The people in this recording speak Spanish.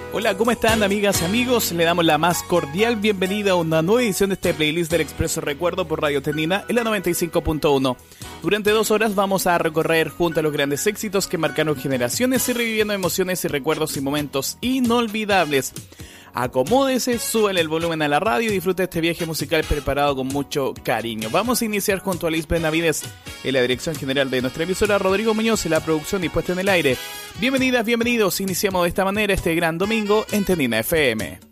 Hola, ¿cómo están amigas y amigos? Le damos la más cordial bienvenida a una nueva edición de este playlist del Expreso Recuerdo por Radio Tendina en la 95.1. Durante 2 horas vamos a recorrer junto a los grandes éxitos que marcaron generaciones y reviviendo emociones y recuerdos y momentos inolvidables. Acomódese, súbele el volumen a la radio y disfrute este viaje musical preparado con mucho cariño. Vamos a iniciar junto a Liz Benavides en la dirección general de nuestra emisora, Rodrigo Muñoz en la producción y puesta en el aire. Bienvenidas, bienvenidos. Iniciamos de esta manera este gran domingo en Tendina FM.